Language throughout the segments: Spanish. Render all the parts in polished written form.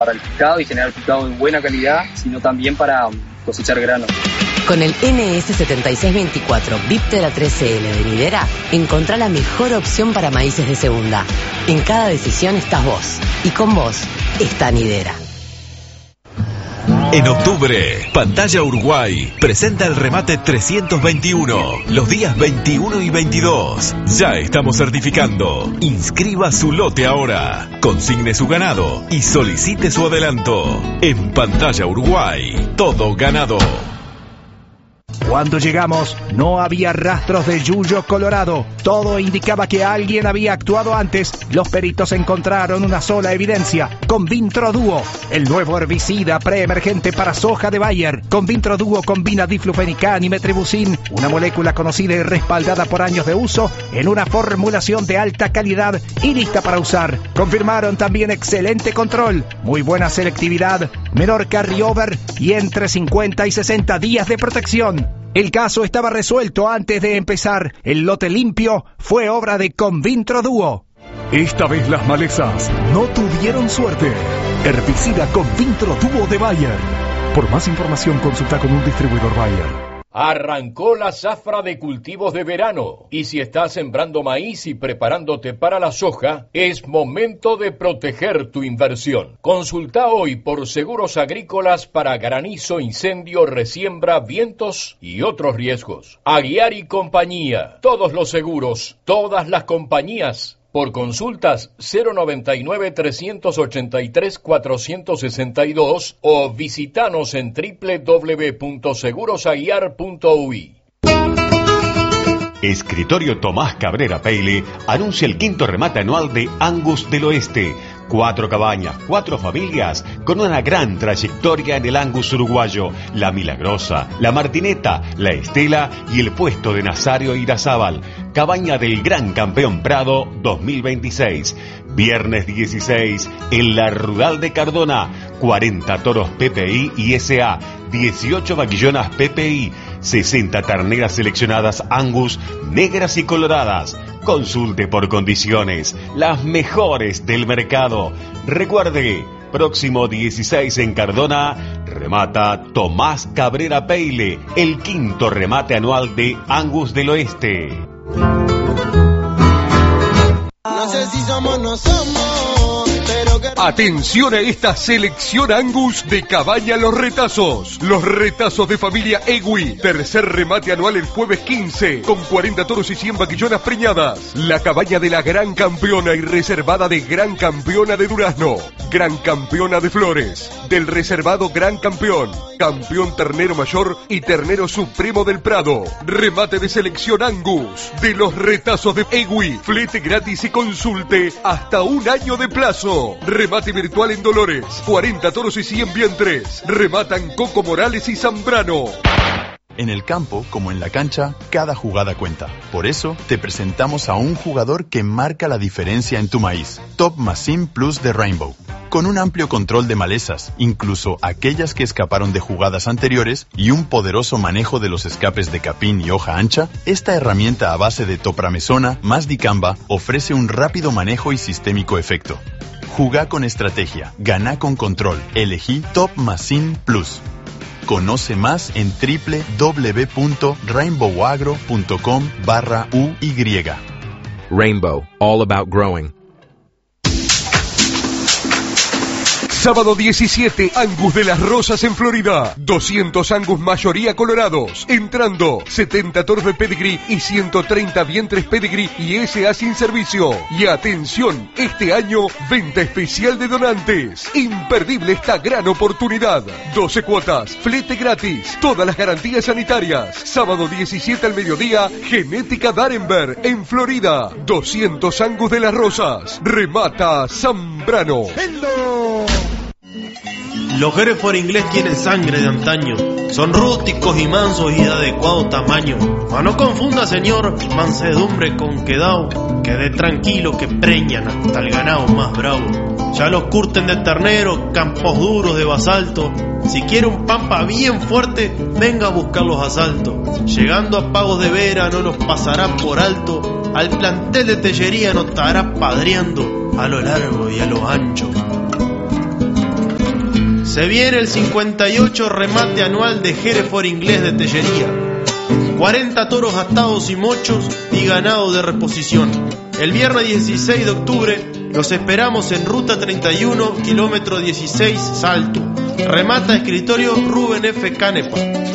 para el picado y generar picado de buena calidad, sino también para cosechar grano. Con el NS7624 Viptera 3CL de Nidera, encontrá la mejor opción para maíces de segunda. En cada decisión estás vos, y con vos está Nidera. En octubre, Pantalla Uruguay presenta el remate 321, los días 21 y 22. Ya estamos certificando. Inscriba su lote ahora, consigne su ganado y solicite su adelanto. En Pantalla Uruguay, todo ganado. Cuando llegamos, no había rastros de yuyo colorado. Todo indicaba que alguien había actuado antes. Los peritos encontraron una sola evidencia: Convintro Duo, el nuevo herbicida preemergente para soja de Bayer. Convintro Duo combina diflufenicán y metribuzin, una molécula conocida y respaldada por años de uso, en una formulación de alta calidad y lista para usar. Confirmaron también excelente control, muy buena selectividad, menor carryover y entre 50 y 60 días de protección. El caso estaba resuelto antes de empezar. El lote limpio fue obra de Convintro Duo. Esta vez las malezas no tuvieron suerte. Herbicida Convintro Duo de Bayer. Por más información, consulta con un distribuidor Bayer. Arrancó la zafra de cultivos de verano y si estás sembrando maíz y preparándote para la soja, es momento de proteger tu inversión. Consulta hoy por seguros agrícolas para granizo, incendio, resiembra, vientos y otros riesgos. Aguiar y compañía, todos los seguros, todas las compañías. Por consultas 099-383-462 o visitanos en www.segurosaguiar.ui. Escritorio Tomás Cabrera Peile anuncia el quinto remate anual de Angus del Oeste. 4 cabañas, 4 familias con una gran trayectoria en el Angus uruguayo: La Milagrosa, La Martineta, La Estela y el puesto de Nazario Irazábal. Cabaña del Gran Campeón Prado 2026. Viernes 16 en la Rural de Cardona. 40 toros PPI y SA, 18 vaquillonas PPI, 60 terneras seleccionadas Angus, negras y coloradas. Consulte por condiciones, las mejores del mercado. Recuerde, próximo 16 en Cardona, remata Tomás Cabrera Peile, el quinto remate anual de Angus del Oeste. No sé si somos, no somos, pero que... Atención a esta selección Angus de Cabaña Los Retazos. Los retazos de familia Egui. Tercer remate anual el jueves 15, con 40 toros y 100 vaquillonas preñadas. La cabaña de la Gran Campeona y reservada de Gran Campeona de Durazno. Gran Campeona de Flores. Del reservado Gran Campeón. Campeón ternero mayor y ternero supremo del Prado. Remate de selección Angus de los retazos de Egui. Flete gratis y consulte hasta un año de plazo. Remate virtual en Dolores. 40 toros y 100 vientres. Rematan Coco Morales y Zambrano. En el campo, como en la cancha, cada jugada cuenta. Por eso, te presentamos a un jugador que marca la diferencia en tu maíz. Top Machine Plus de Rainbow. Con un amplio control de malezas, incluso aquellas que escaparon de jugadas anteriores, y un poderoso manejo de los escapes de capín y hoja ancha, esta herramienta a base de topramesona más dicamba ofrece un rápido manejo y sistémico efecto. Jugá con estrategia, ganá con control. Elegí Top Machine Plus. Conoce más en www.rainbowagro.com/UY. Rainbow, all about growing. Sábado 17, Angus de las Rosas en Florida. 200 Angus mayoría colorados. Entrando, 70 toros de pedigree y 130 vientres pedigree y SA sin servicio. Y atención, este año, venta especial de donantes. Imperdible esta gran oportunidad. 12 cuotas, flete gratis, todas las garantías sanitarias. Sábado 17 al mediodía, Genética Darenberg en Florida. 200 Angus de las Rosas. Remata Zambrano. Los Hereford inglés tienen sangre de antaño, son rústicos y mansos y de adecuado tamaño. Mas no confunda, señor, mansedumbre con quedao, quede tranquilo que preñan hasta el ganado más bravo. Ya los curten de ternero, campos duros de basalto. Si quiere un pampa bien fuerte, venga a buscar los asaltos. Llegando a Pagos de Vera no nos pasará por alto, al plantel de Tellería nos estará padreando a lo largo y a lo ancho. Se viene el 58 remate anual de Hereford Inglés de Tellería. 40 toros atados y mochos y ganado de reposición. El viernes 16 de octubre los esperamos en Ruta 31, kilómetro 16, Salto. Remata escritorio Rubén F. Canepa.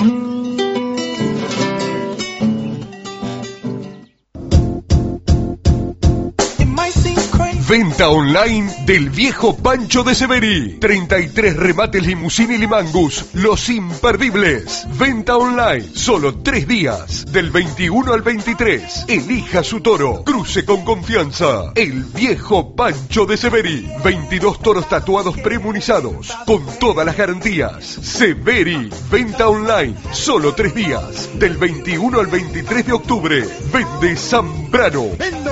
Venta online del viejo Pancho de Severi. 33 remates limusín y limangus, los imperdibles. Venta online, solo 3 días, del 21 al 23. Elija su toro, cruce con confianza. El viejo Pancho de Severi. 22 toros tatuados premunizados, con todas las garantías. Severi, venta online, solo 3 días, del 21 al 23 de octubre. Vende Zambrano.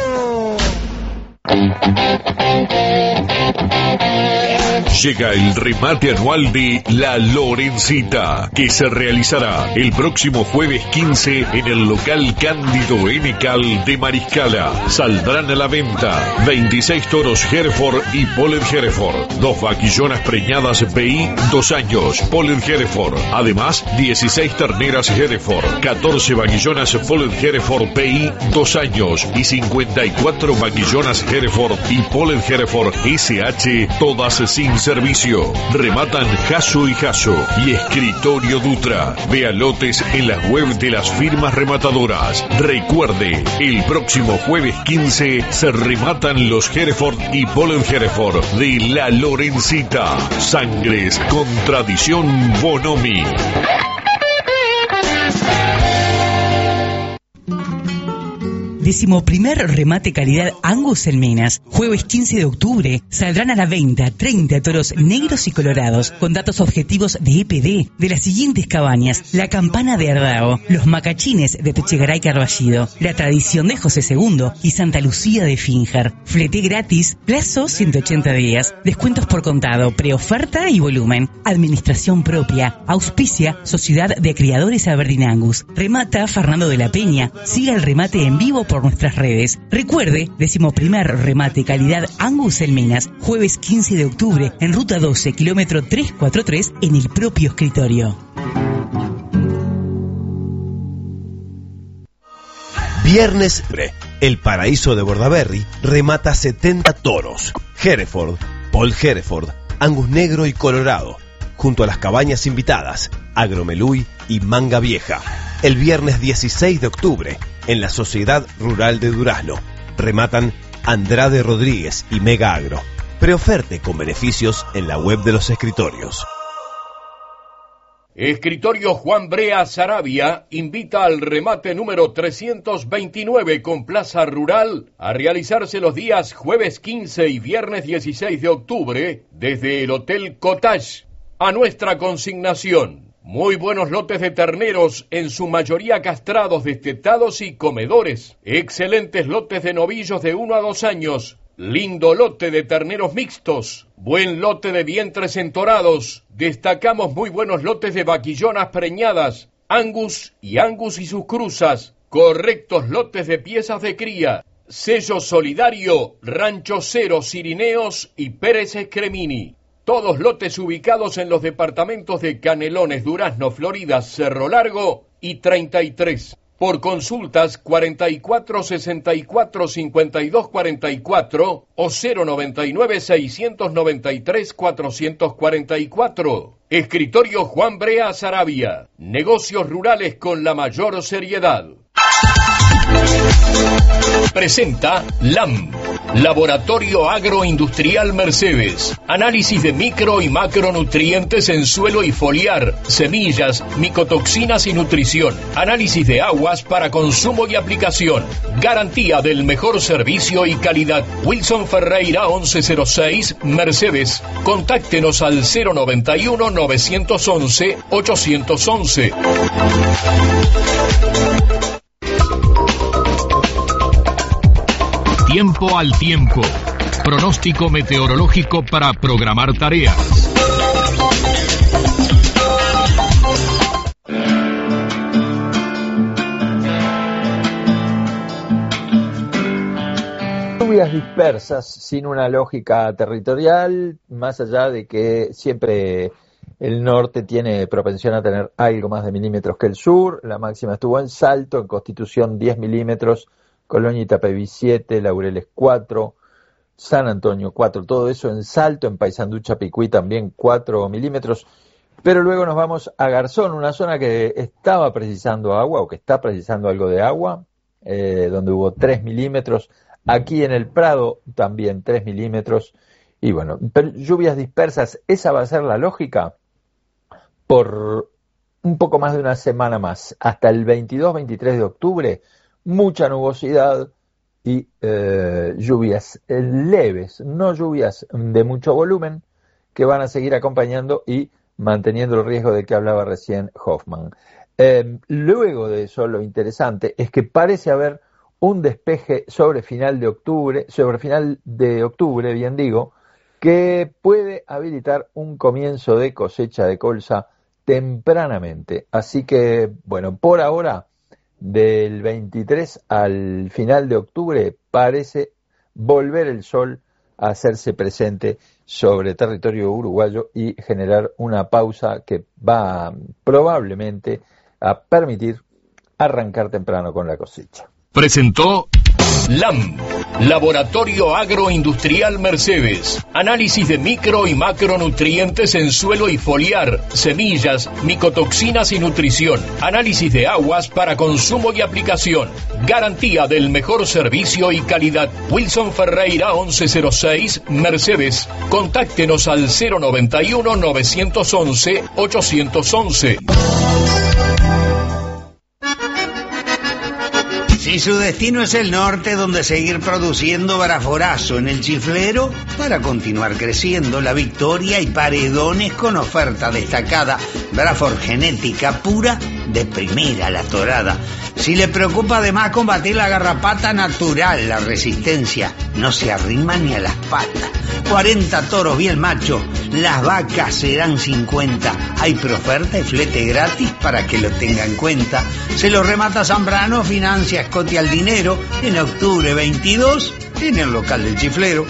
Llega el remate anual de La Lorencita, que se realizará el próximo jueves 15 en el local Cándido N. Cal de Mariscala. Saldrán a la venta 26 toros Hereford y Poller Hereford, 2 vaquillonas preñadas BI 2 años Poller Hereford, además 16 terneras Hereford, 14 vaquillonas Poller Hereford BI 2 años y 54 vaquillonas Hereford y Poller Hereford SH, todas sin servicio. Rematan Jasso y Jasso y Escritorio Dutra. Vea lotes en las web de las firmas rematadoras. Recuerde, el próximo jueves 15 se rematan los Hereford y Poller Hereford de La Lorencita. Sangres con tradición Bonomi. Decimoprimer remate calidad Angus en Minas. Jueves 15 de octubre saldrán a la venta 30 toros negros y colorados con datos objetivos de EPD de las siguientes cabañas: La Campana de Ardao, Los Macachines de Techegaray Carballido, La Tradición de José II y Santa Lucía de Finjar. Flete gratis, plazo 180 días, descuentos por contado, preoferta y volumen. Administración propia, auspicia Sociedad de Criadores Aberdeen Angus. Remata Fernando de la Peña. Siga el remate en vivo por nuestras redes. Recuerde, 11º remate calidad Angus en Minas, jueves 15 de octubre en Ruta 12, kilómetro 343, en el propio escritorio. Viernes, el Paraíso de Bordaberry remata 70 toros. Hereford, Paul Hereford, Angus negro y colorado, junto a las cabañas invitadas, Agromeluy y Manga Vieja. El viernes 16 de octubre, en la Sociedad Rural de Durazno, rematan Andrade Rodríguez y Mega Agro. Preoferte con beneficios en la web de los escritorios. Escritorio Juan Brea Sarabia invita al remate número 329 con Plaza Rural a realizarse los días jueves 15 y viernes 16 de octubre desde el Hotel Cottage. A nuestra consignación: muy buenos lotes de terneros, en su mayoría castrados, destetados y comedores. Excelentes lotes de novillos de 1 a 2 años. Lindo lote de terneros mixtos. Buen lote de vientres entorados. Destacamos muy buenos lotes de vaquillonas preñadas, Angus y sus cruzas. Correctos lotes de piezas de cría. Sello solidario, Rancho Cero, Cirineos y Pérez Escremini. Todos lotes ubicados en los departamentos de Canelones, Durazno, Florida, Cerro Largo y 33. Por consultas 44 64 52 44 o 099 693 444. Escritorio Juan Brea Sarabia. Negocios rurales con la mayor seriedad. Presenta LAM, Laboratorio Agroindustrial Mercedes. Análisis de micro y macronutrientes en suelo y foliar, semillas, micotoxinas y nutrición. Análisis de aguas para consumo y aplicación. Garantía del mejor servicio y calidad. Wilson Ferreira 1106, Mercedes. Contáctenos al 091 911 811. Tiempo al tiempo. Pronóstico meteorológico para programar tareas. Lluvias dispersas, sin una lógica territorial, más allá de que siempre El norte tiene propensión a tener algo más de milímetros que el sur. La máxima estuvo en Salto, en Constitución 10 milímetros, Colonia y Itapeví 7, Laureles 4, San Antonio 4, todo eso en Salto, en Paysandú, Chapicuí también 4 milímetros. Pero luego nos vamos a Garzón, una zona que estaba precisando agua o que está precisando algo de agua, donde hubo 3 milímetros. Aquí en el Prado también 3 milímetros. Y bueno, lluvias dispersas, esa va a ser la lógica por un poco más de una semana más. Hasta el 22-23 de octubre, mucha nubosidad y lluvias leves, no lluvias de mucho volumen, que van a seguir acompañando y manteniendo el riesgo de que hablaba recién Hoffman. Luego de eso, lo interesante es que parece haber un despeje sobre final de octubre, bien digo, que puede habilitar un comienzo de cosecha de colza tempranamente. Así que, bueno, por ahora, del 23 al final de octubre, parece volver el sol a hacerse presente sobre territorio uruguayo y generar una pausa que va probablemente a permitir arrancar temprano con la cosecha. Presentó LAM, Laboratorio Agroindustrial Mercedes. Análisis de micro y macronutrientes en suelo y foliar, semillas, micotoxinas y nutrición. Análisis de aguas para consumo y aplicación. Garantía del mejor servicio y calidad. Wilson Ferreira 1106, Mercedes. Contáctenos al 091-911-811. Si su destino es el norte, donde seguir produciendo Braforazo en el Chiflero para continuar creciendo, La Victoria y Paredones con oferta destacada, Brafor genética pura, de primera la torada. Si le preocupa además combatir la garrapata natural, la resistencia no se arrima ni a las patas. 40 toros bien macho, las vacas serán 50. Hay preoferta y flete gratis para que lo tenga en cuenta. Se lo remata Zambrano, financia Scotty al dinero, en octubre 22, en el local del Chiflero.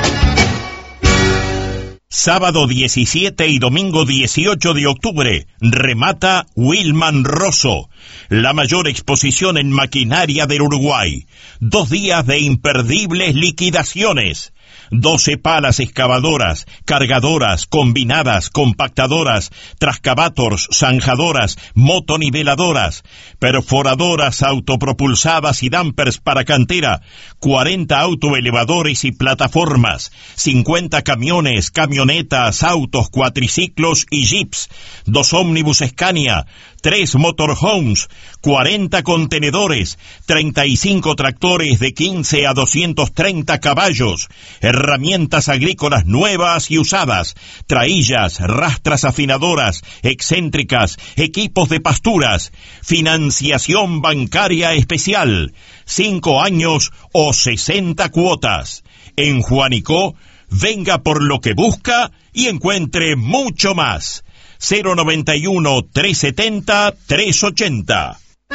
Sábado 17 y domingo 18 de octubre, remata Wilman Rosso, la mayor exposición en maquinaria del Uruguay. 2 días de imperdibles liquidaciones. 12 palas excavadoras, cargadoras, combinadas, compactadoras, trascavators, zanjadoras, motoniveladoras, perforadoras autopropulsadas y dampers para cantera, 40 autoelevadores y plataformas, 50 camiones, camionetas, autos, cuatriciclos y jeeps, 2 ómnibus Scania, 3 motorhomes, 40 contenedores, 35 tractores de 15 a 230 caballos, herramientas agrícolas nuevas y usadas, traillas, rastras afinadoras, excéntricas, equipos de pasturas, financiación bancaria especial, 5 años o 60 cuotas. En Juanicó, venga por lo que busca y encuentre mucho más. 091-370-380.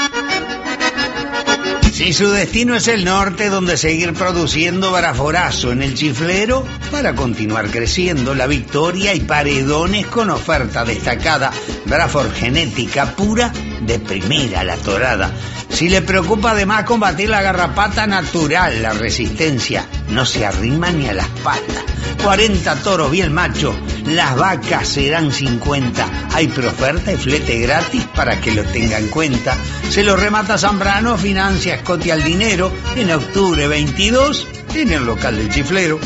Si su destino es el norte, donde seguir produciendo Braforazo en el Chiflero para continuar creciendo, La Victoria y Paredones con oferta destacada, Brafor genética pura, de primera la torada. Si le preocupa además combatir la garrapata natural, la resistencia no se arrima ni a las patas. 40 toros bien macho, las vacas serán 50. Hay preoferta y flete gratis para que lo tenga en cuenta. Se lo remata Zambrano, financia Scotty al dinero, en octubre 22, en el local del Chiflero.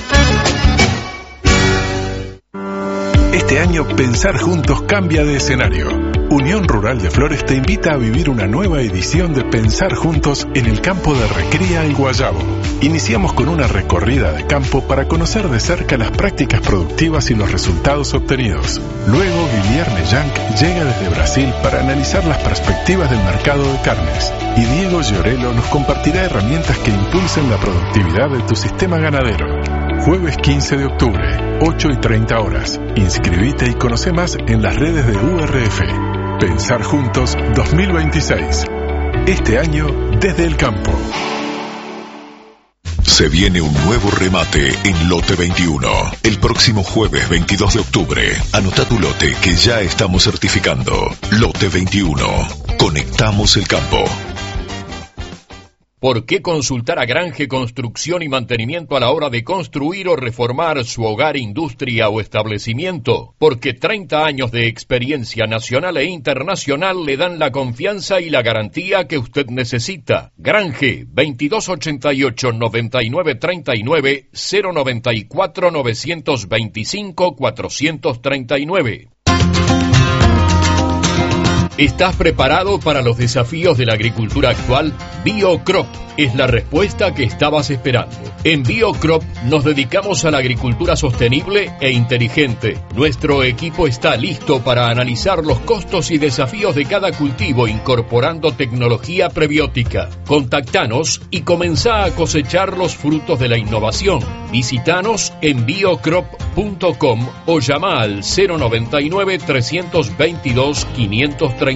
Este año Pensar Juntos cambia de escenario. Unión Rural de Flores te invita a vivir una nueva edición de Pensar Juntos en el campo de Recría El Guayabo. Iniciamos con una recorrida de campo para conocer de cerca las prácticas productivas y los resultados obtenidos. Luego Guilherme Yank llega desde Brasil para analizar las perspectivas del mercado de carnes. Y Diego Llorelo nos compartirá herramientas que impulsen la productividad de tu sistema ganadero. Jueves 15 de octubre, 8:30 horas. Inscribite y conoce más en las redes de URF. Pensar Juntos 2026. Este año desde el campo. Se viene un nuevo remate en Lote 21. El próximo jueves 22 de octubre. Anota tu lote que ya estamos certificando. Lote 21. Conectamos el campo. ¿Por qué consultar a Grange Construcción y Mantenimiento a la hora de construir o reformar su hogar, industria o establecimiento? Porque 30 años de experiencia nacional e internacional le dan la confianza y la garantía que usted necesita. Grange, 2288-9939, 094-925-439. ¿Estás preparado para los desafíos de la agricultura actual? BioCrop es la respuesta que estabas esperando. En BioCrop nos dedicamos a la agricultura sostenible e inteligente. Nuestro equipo está listo para analizar los costos y desafíos de cada cultivo incorporando tecnología prebiótica. Contactanos y comenzá a cosechar los frutos de la innovación. Visítanos en biocrop.com o llama al 099-322-535.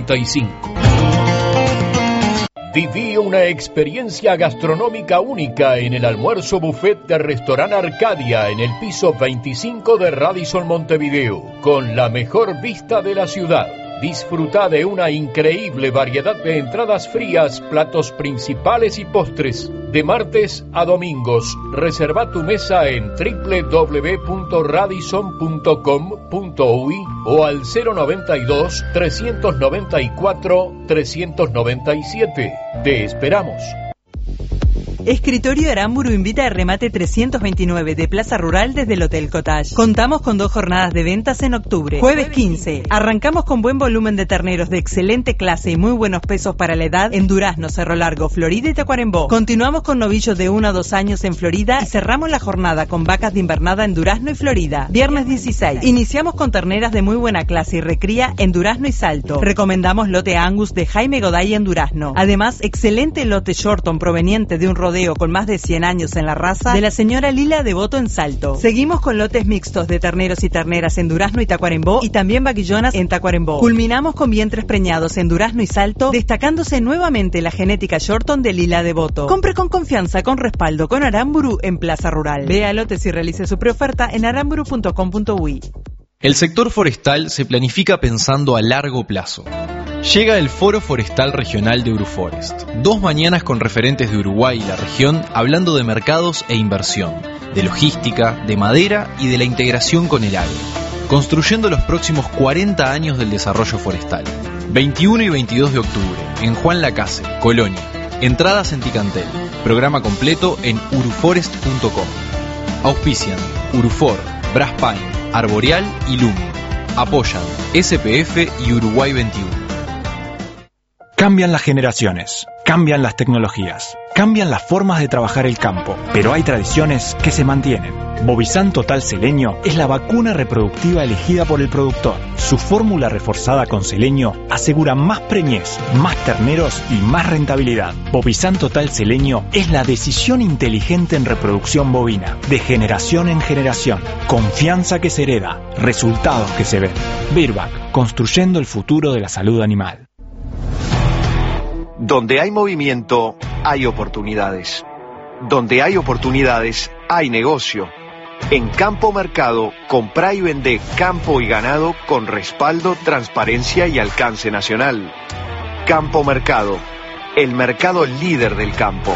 Viví una experiencia gastronómica única en el almuerzo buffet de Restaurant Arcadia en el piso 25 de Radisson Montevideo, con la mejor vista de la ciudad. Disfruta de una increíble variedad de entradas frías, platos principales y postres. De martes a domingos, reserva tu mesa en www.radisson.com.uy o al 092-394-397. Te esperamos. Escritorio Aramburu invita a remate 329 de Plaza Rural desde el Hotel Cottage. Contamos con 2 jornadas de ventas en octubre. Jueves 15. Arrancamos con buen volumen de terneros de excelente clase y muy buenos pesos para la edad en Durazno, Cerro Largo, Florida y Tacuarembó. Continuamos con novillos de 1 a 2 años en Florida y cerramos la jornada con vacas de invernada en Durazno y Florida. Viernes 16. Iniciamos con terneras de muy buena clase y recría en Durazno y Salto. Recomendamos lote Angus de Jaime Goday en Durazno. Además, excelente lote Shorton proveniente de un rodeo con más de 100 años en la raza de la señora Lila Devoto en Salto. Seguimos con lotes mixtos de terneros y terneras en Durazno y Tacuarembó y también vaquillonas en Tacuarembó. Culminamos con vientres preñados en Durazno y Salto, destacándose nuevamente la genética Shorton de Lila Devoto. Compre con confianza, con respaldo, con Aramburu en Plaza Rural. Vea lotes y realice su preoferta en aramburu.com.uy. El sector forestal se planifica pensando a largo plazo. Llega el Foro Forestal Regional de Uruforest. 2 mañanas con referentes de Uruguay y la región hablando de mercados e inversión, de logística, de madera y de la integración con el agro, construyendo los próximos 40 años del desarrollo forestal. 21 y 22 de octubre, en Juan Lacase, Colonia. Entradas en Ticantel. Programa completo en uruforest.com. Auspician Urufor, Braspine, Arboreal y Lumi. Apoyan SPF y Uruguay 21. Cambian las generaciones, cambian las tecnologías, cambian las formas de trabajar el campo, pero hay tradiciones que se mantienen. Bovizan Total Seleño es la vacuna reproductiva elegida por el productor. Su fórmula reforzada con selenio asegura más preñez, más terneros y más rentabilidad. Bovizan Total Seleño es la decisión inteligente en reproducción bovina, de generación en generación. Confianza que se hereda, resultados que se ven. Virbac, construyendo el futuro de la salud animal. Donde hay movimiento, hay oportunidades. Donde hay oportunidades, hay negocio. En Campo Mercado, comprá y vendé campo y ganado con respaldo, transparencia y alcance nacional. Campo Mercado, el mercado líder del campo.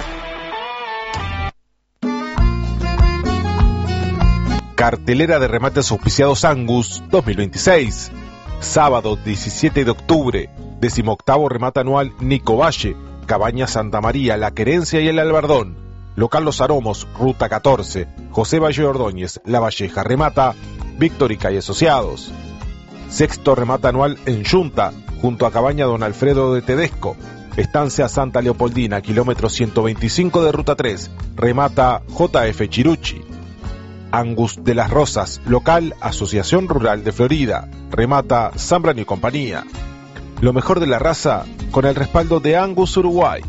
Cartelera de remates auspiciados Angus 2026. Sábado 17 de octubre, 18º remate anual Nico Valle, Cabaña Santa María, La Querencia y El Albardón. Local Los Aromos, Ruta 14, José Valle Ordóñez, La Valleja. Remata Victorica y Asociados. 6º remate anual en Yunta, junto a Cabaña Don Alfredo de Tedesco. Estancia Santa Leopoldina, kilómetro 125 de Ruta 3. Remata JF Chirucci. Angus de las Rosas, local Asociación Rural de Florida. Remata Zambrano y compañía. Lo mejor de la raza con el respaldo de Angus Uruguay.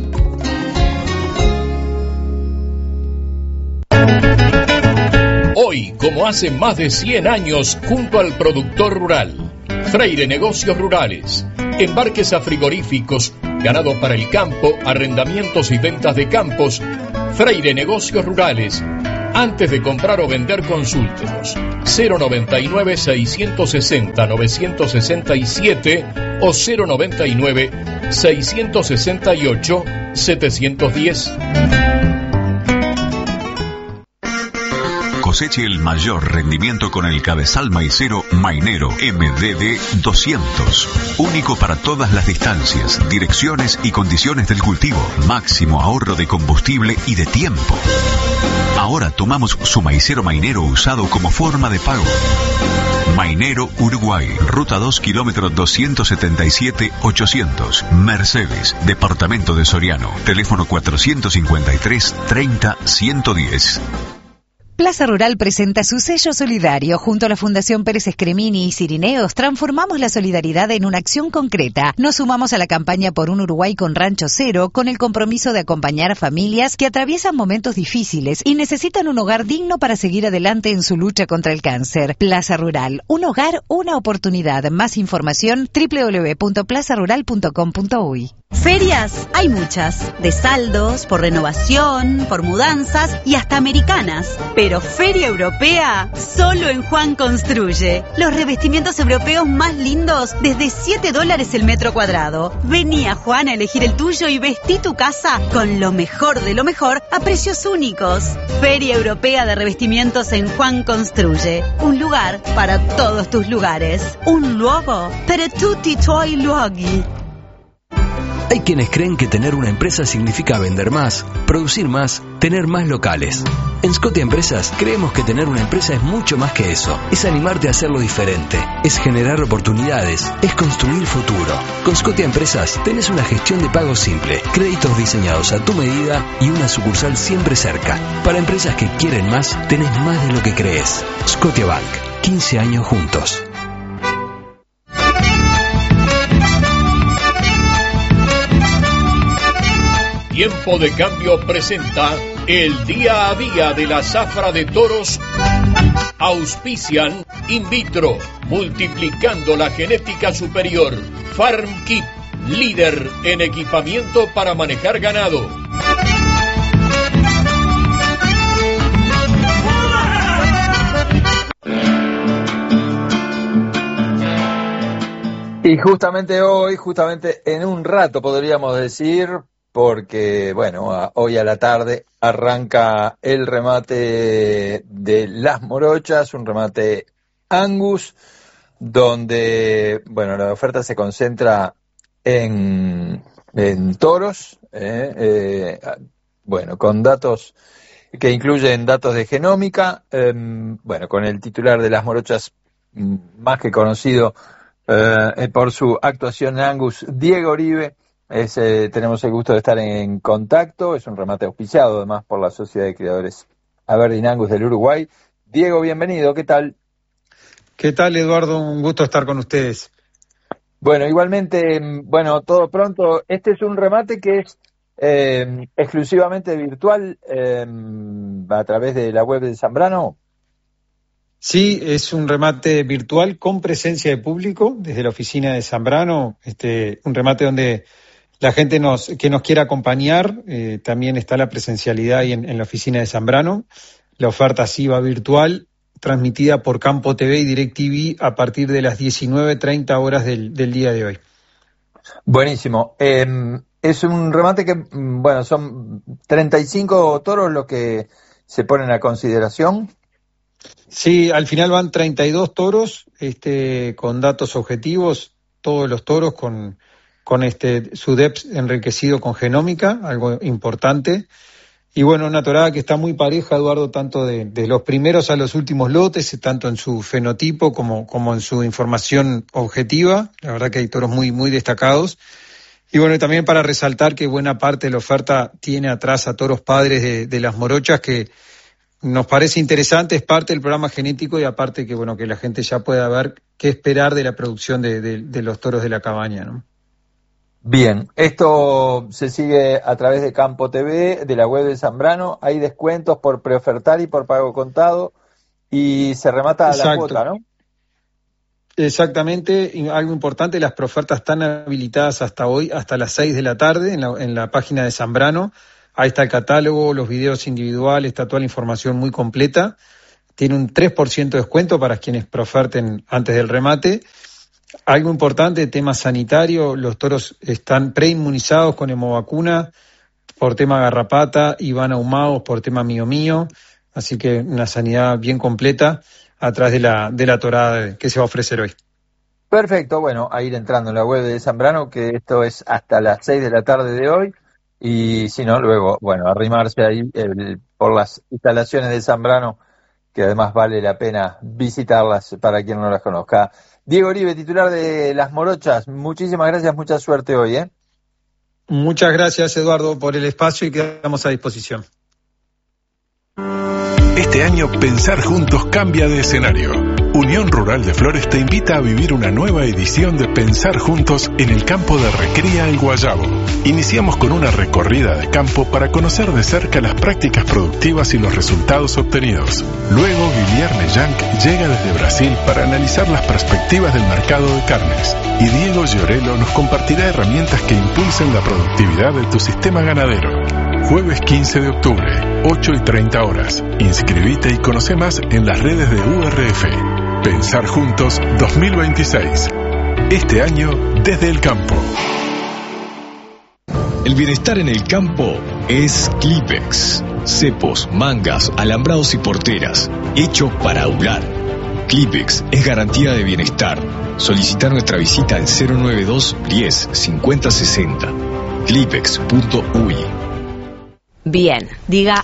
Hoy, como hace más de 100 años, junto al productor rural, Freire Negocios Rurales, embarques a frigoríficos, ganado para el campo, arrendamientos y ventas de campos, Freire Negocios Rurales. Antes de comprar o vender, consúltenos. 099-660-967 o 099-668-710. Coseche el mayor rendimiento con el cabezal maicero Mainero MDD 200. Único para todas las distancias, direcciones y condiciones del cultivo. Máximo ahorro de combustible y de tiempo. Ahora tomamos su maicero Mainero usado como forma de pago. Mainero Uruguay, ruta 2 kilómetro 277-800, Mercedes, departamento de Soriano, teléfono 453-30-110. Plaza Rural presenta su sello solidario. Junto a la Fundación Pérez Escremini y Cirineos, transformamos la solidaridad en una acción concreta. Nos sumamos a la campaña por un Uruguay con Rancho Cero, con el compromiso de acompañar a familias que atraviesan momentos difíciles y necesitan un hogar digno para seguir adelante en su lucha contra el cáncer. Plaza Rural, un hogar, una oportunidad. Más información, www.plazarural.com.uy. Ferias hay muchas, de saldos, por renovación, por mudanzas y hasta americanas. Pero Feria Europea, solo en Juan Construye. Los revestimientos europeos más lindos desde $7 el metro cuadrado. Vení a Juan a elegir el tuyo y vestí tu casa con lo mejor de lo mejor a precios únicos. Feria Europea de Revestimientos en Juan Construye. Un lugar para todos tus lugares. Un luogo per tutti i tuoi luoghi. Hay quienes creen que tener una empresa significa vender más, producir más, tener más locales. En Scotia Empresas creemos que tener una empresa es mucho más que eso. Es animarte a hacerlo diferente, es generar oportunidades, es construir futuro. Con Scotia Empresas tenés una gestión de pago simple, créditos diseñados a tu medida y una sucursal siempre cerca. Para empresas que quieren más, tenés más de lo que crees. Scotia Bank, 15 años juntos. Tiempo de Cambio presenta el día a día de la zafra de toros. Auspician In Vitro, multiplicando la genética superior. Farm Kit, líder en equipamiento para manejar ganado. Y justamente hoy, en un rato podríamos decir, porque, bueno, hoy a la tarde arranca el remate de Las Morochas, un remate Angus, donde, bueno, la oferta se concentra en toros, bueno, con datos que incluyen datos de genómica, bueno, con el titular de Las Morochas más que conocido por su actuación en Angus, Diego Oribe. Tenemos el gusto de estar en contacto. Es un remate auspiciado además por la Sociedad de Criadores Aberdeen Angus del Uruguay. Diego, bienvenido, ¿qué tal? ¿Qué tal, Eduardo? Un gusto estar con ustedes. Bueno, igualmente, bueno, todo pronto. Este es un remate que es exclusivamente virtual a través de la web de Zambrano. Sí, es un remate virtual con presencia de público desde la oficina de Zambrano, un remate donde la gente que nos quiera acompañar, también está la presencialidad ahí en la oficina de Zambrano. La oferta sí va virtual, transmitida por Campo TV y DirecTV a partir de las 19:30 horas del día de hoy. Buenísimo. Es un remate que, bueno, son 35 toros los que se ponen a consideración. Sí, al final van 32 toros, con datos objetivos, todos los toros con su DEPS enriquecido con genómica, algo importante. Y bueno, una torada que está muy pareja, Eduardo, tanto de los primeros a los últimos lotes, tanto en su fenotipo como en su información objetiva. La verdad que hay toros muy, muy destacados. Y bueno, también para resaltar que buena parte de la oferta tiene atrás a toros padres de Las Morochas, que nos parece interesante, es parte del programa genético y aparte que bueno, que la gente ya pueda ver qué esperar de la producción de los toros de la cabaña, ¿no? Bien, esto se sigue a través de Campo TV, de la web de Zambrano. Hay descuentos por preofertar y por pago contado y se remata a la cuota, ¿no? Exactamente, y algo importante, las preofertas están habilitadas hasta hoy, hasta las 6 de la tarde en la página de Zambrano. Ahí está el catálogo, los videos individuales, está toda la información muy completa. Tiene un 3% de descuento para quienes preoferten antes del remate. Algo importante, tema sanitario, los toros están preinmunizados con hemovacuna por tema garrapata y van ahumados por tema mío. Así que una sanidad bien completa a través de la torada que se va a ofrecer hoy. Perfecto, bueno, a ir entrando en la web de Zambrano, que esto es hasta las 6 de la tarde de hoy, y si no, luego, bueno, arrimarse ahí por las instalaciones de Zambrano, que además vale la pena visitarlas para quien no las conozca. Diego Oribe, titular de Las Morochas, muchísimas gracias, mucha suerte hoy, ¿eh? Muchas gracias, Eduardo, por el espacio y quedamos a disposición. Este año Pensar Juntos cambia de escenario. Unión Rural de Flores te invita a vivir una nueva edición de Pensar Juntos en el campo de Recría El Guayabo. Iniciamos con una recorrida de campo para conocer de cerca las prácticas productivas y los resultados obtenidos. Luego Guilherme Yank llega desde Brasil para analizar las perspectivas del mercado de carnes. Y Diego Giorello nos compartirá herramientas que impulsen la productividad de tu sistema ganadero. Jueves 15 de octubre, 8:30 horas. Inscribite y conoce más en las redes de URF. Pensar Juntos 2026. Este año desde el campo. El bienestar en el campo es Clipex. Cepos, mangas, alambrados y porteras. Hecho para aular. Clipex es garantía de bienestar. Solicita nuestra visita al 092 10 50 60. Clipex.uy. Bien, diga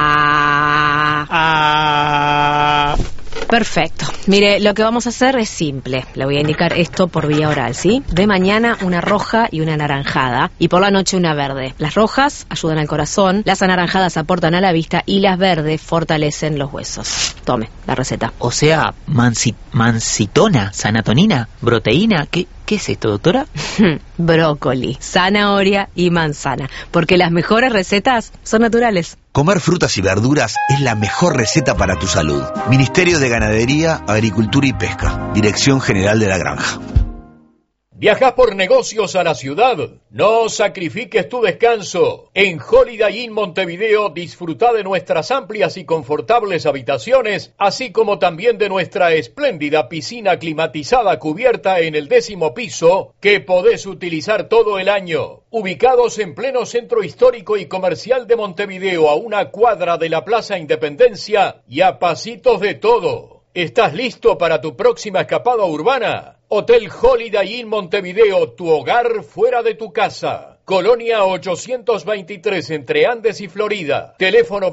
Perfecto. Mire, lo que vamos a hacer es simple. Le voy a indicar esto por vía oral, ¿sí? De mañana una roja y una anaranjada, y por la noche una verde. Las rojas ayudan al corazón, las anaranjadas aportan a la vista y las verdes fortalecen los huesos. Tome la receta. O sea, mancitona, sanatonina, proteína, ¿qué es esto, doctora? Brócoli, zanahoria y manzana, porque las mejores recetas son naturales. Comer frutas y verduras es la mejor receta para tu salud. Ministerio de Ganadería, Agricultura y Pesca. Dirección General de la Granja. ¿Viajas por negocios a la ciudad? No sacrifiques tu descanso. En Holiday Inn Montevideo disfruta de nuestras amplias y confortables habitaciones, así como también de nuestra espléndida piscina climatizada cubierta en el 10º piso, que podés utilizar todo el año. Ubicados en pleno centro histórico y comercial de Montevideo, a una cuadra de la Plaza Independencia y a pasitos de todo. ¿Estás listo para tu próxima escapada urbana? Hotel Holiday Inn Montevideo, tu hogar fuera de tu casa. Colonia 823 entre Andes y Florida. Teléfono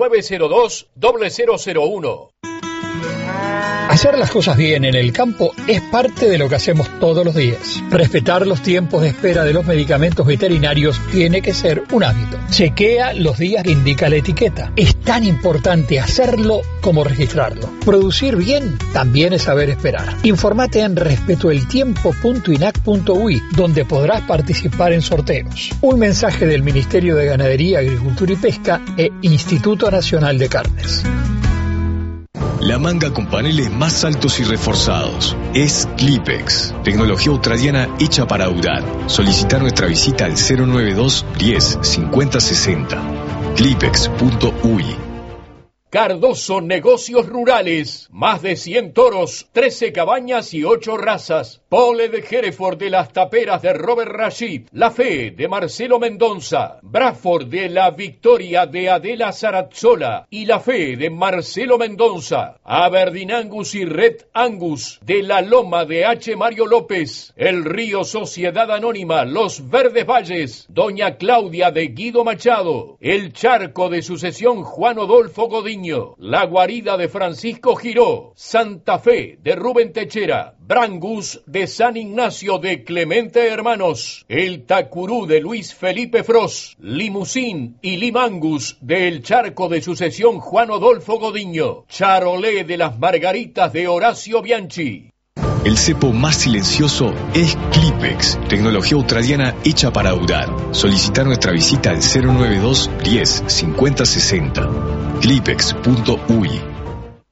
2902-0001. Hacer las cosas bien en el campo es parte de lo que hacemos todos los días. Respetar los tiempos de espera de los medicamentos veterinarios tiene que ser un hábito. Chequea los días que indica la etiqueta. Es tan importante hacerlo como registrarlo. Producir bien también es saber esperar. Informate en respetoeltiempo.inac.uy, donde podrás participar en sorteos. Un mensaje del Ministerio de Ganadería, Agricultura y Pesca e Instituto Nacional de Carnes. La manga con paneles más altos y reforzados es Clipex, tecnología australiana hecha para audar. Solicita nuestra visita al 092 10 50 60. Clipex.uy. Cardoso Negocios Rurales, más de 100 toros, 13 cabañas y 8 razas. Pole de Hereford de las Taperas de Robert Rashid, La Fe de Marcelo Mendonza, Bradford de La Victoria de Adela Sarazzola y La Fe de Marcelo Mendonza, Aberdeen Angus y Red Angus de La Loma de H. Mario López, El Río Sociedad Anónima, Los Verdes Valles, Doña Claudia de Guido Machado, El Charco de Sucesión Juan Odolfo Godiño, La Guarida de Francisco Giró, Santa Fe de Rubén Techera, Brangus de San Ignacio de Clemente Hermanos, El Tacurú de Luis Felipe Fros, Limusín y Limangus de El Charco de Sucesión Juan Odolfo Godiño, Charolé de las Margaritas de Horacio Bianchi. El cepo más silencioso es Clipex, tecnología australiana hecha para audar. Solicita nuestra visita al 092 10 50 60. Clipex.uy.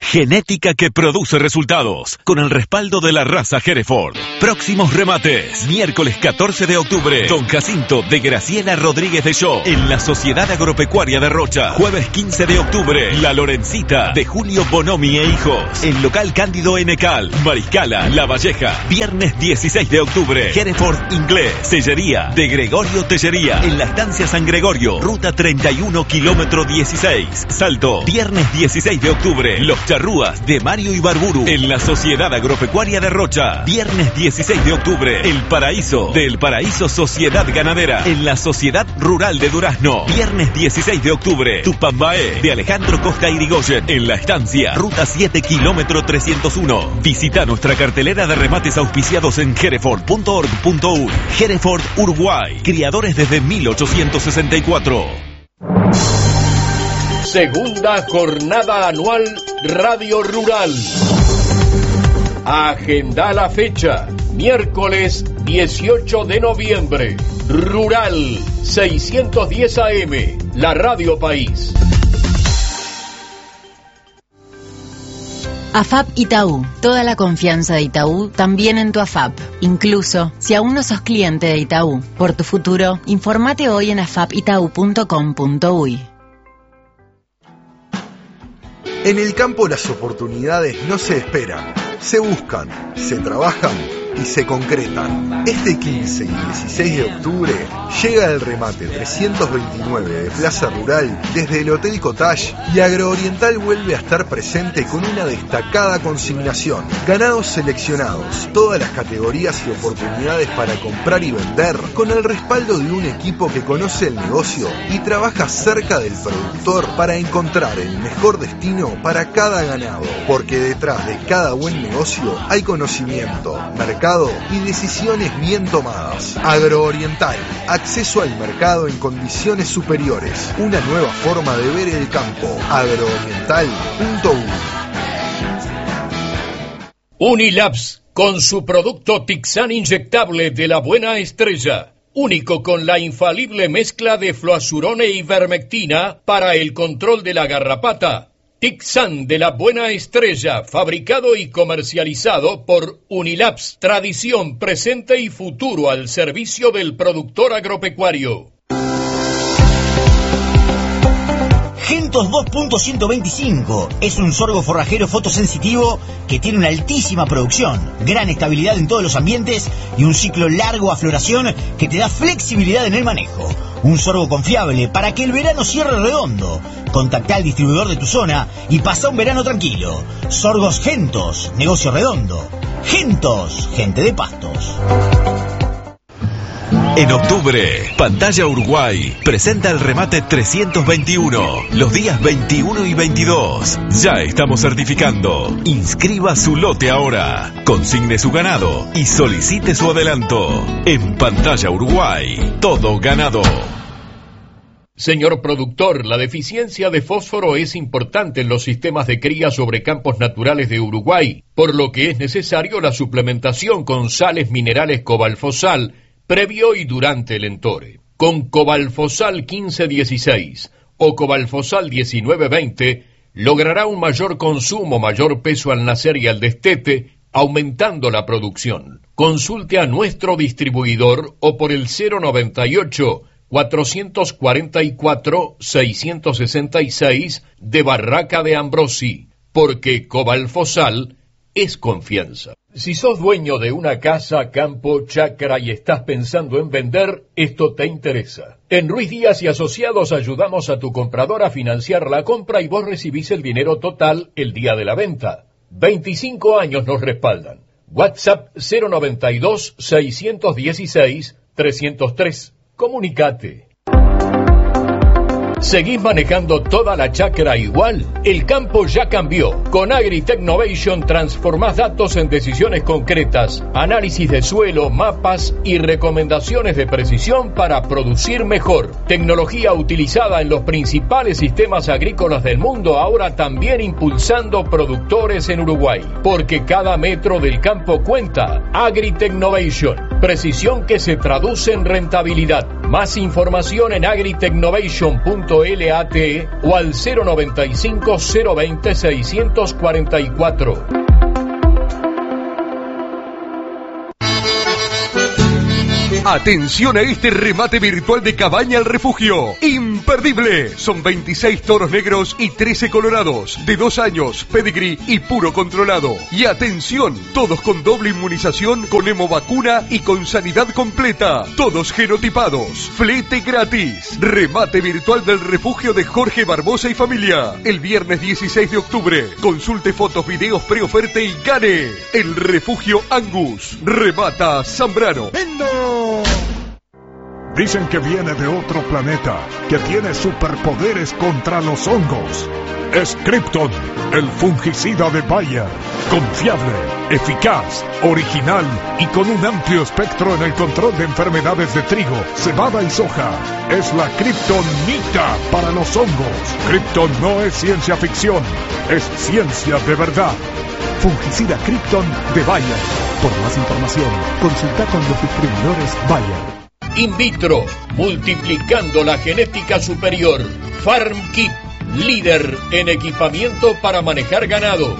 Genética que produce resultados, con el respaldo de la raza Hereford. Próximos remates, miércoles 14 de octubre, Don Jacinto de Graciela Rodríguez de Show, en la Sociedad Agropecuaria de Rocha. Jueves 15 de octubre, La Lorencita, de Julio Bonomi e Hijos, en local Cándido Enecal, Mariscala, La Valleja. Viernes 16 de octubre, Hereford Inglés, Sellería, de Gregorio Tellería, en la Estancia San Gregorio, ruta 31, kilómetro 16, Salto. Viernes 16 de octubre, Los Charrúas, de Mario Ibarburu, en la Sociedad Agropecuaria de Rocha. Viernes 16 de octubre, El Paraíso, de El Paraíso Sociedad Ganadera, en la Sociedad Rural de Durazno. Viernes 16 de octubre, Tupambaé, de Alejandro Costa Irigoyen, en la Estancia, ruta 7, kilómetro 301. Visita nuestra cartelera de remates auspiciados en hereford.org.uy. Hereford Uruguay, criadores desde 1864. Segunda jornada anual Radio Rural. Agenda la fecha. Miércoles 18 de noviembre. Rural 610 AM. La Radio País. AFAP Itaú. Toda la confianza de Itaú también en tu AFAP. Incluso si aún no sos cliente de Itaú. Por tu futuro, informate hoy en afapitau.com.uy. En el campo las oportunidades no se esperan, se buscan, se trabajan y se concretan. Este 15 y 16 de octubre llega el remate 329 de Plaza Rural desde el Hotel Cottage y Agrooriental vuelve a estar presente con una destacada consignación. Ganados seleccionados, todas las categorías y oportunidades para comprar y vender, con el respaldo de un equipo que conoce el negocio y trabaja cerca del productor para encontrar el mejor destino para cada ganado. Porque detrás de cada buen negocio hay conocimiento, mercado y decisiones bien tomadas. Agrooriental, acceso al mercado en condiciones superiores. Una nueva forma de ver el campo. Agrooriental.uy. Unilabs, con su producto Tixan inyectable de la buena estrella. Único con la infalible mezcla de fluazurone y ivermectina para el control de la garrapata. Tixan de la buena estrella, fabricado y comercializado por Unilabs, tradición, presente y futuro al servicio del productor agropecuario. Gentos 2.125 es un sorgo forrajero fotosensitivo que tiene una altísima producción, gran estabilidad en todos los ambientes y un ciclo largo a floración que te da flexibilidad en el manejo. Un sorgo confiable para que el verano cierre redondo. Contactá al distribuidor de tu zona y pasa un verano tranquilo. Sorgos Gentos, negocio redondo. Gentos, gente de pastos. En octubre, Pantalla Uruguay presenta el remate 321, los días 21 y 22. Ya estamos certificando. Inscriba su lote ahora, consigne su ganado y solicite su adelanto. En Pantalla Uruguay, todo ganado. Señor productor, la deficiencia de fósforo es importante en los sistemas de cría sobre campos naturales de Uruguay, por lo que es necesario la suplementación con sales minerales Cobalfosal previo y durante el entore. Con Cobalfosal 1516 o Cobalfosal 1920 logrará un mayor consumo, mayor peso al nacer y al destete, aumentando la producción. Consulte a nuestro distribuidor o por el 098-444-666 de Barraca de Ambrosi, porque Cobalfosal es confianza. Si sos dueño de una casa, campo, chacra y estás pensando en vender, esto te interesa. En Ruiz Díaz y Asociados ayudamos a tu comprador a financiar la compra y vos recibís el dinero total el día de la venta. 25 años nos respaldan. WhatsApp 092-616-303. Comunicate. ¿Seguís manejando toda la chacra igual? El campo ya cambió. Con AgriTechnovation transformás datos en decisiones concretas, análisis de suelo, mapas y recomendaciones de precisión para producir mejor. Tecnología utilizada en los principales sistemas agrícolas del mundo, ahora también impulsando productores en Uruguay. Porque cada metro del campo cuenta. AgriTechnovation. Precisión que se traduce en rentabilidad. Más información en agritechnovation.lat o al 095 020 644. Atención a este remate virtual de Cabaña al Refugio. Imperdible. Son 26 toros negros y 13 colorados. De 2 años, pedigree y puro controlado. Y atención, todos con doble inmunización, con hemovacuna y con sanidad completa. Todos genotipados. Flete gratis. Remate virtual del Refugio de Jorge Barbosa y familia. El viernes 16 de octubre. Consulte fotos, videos, preoferta y gane. El Refugio Angus. Remata Zambrano. Dicen que viene de otro planeta, que tiene superpoderes contra los hongos. Es Krypton, el fungicida de Bayer. Confiable, eficaz, original y con un amplio espectro en el control de enfermedades de trigo, cebada y soja. Es la Kryptonita para los hongos. Krypton no es ciencia ficción, es ciencia de verdad. Fungicida Krypton de Bayer. Por más información, consulta con los distribuidores Bayer. In vitro, multiplicando la genética superior. FarmKit, líder en equipamiento para manejar ganado.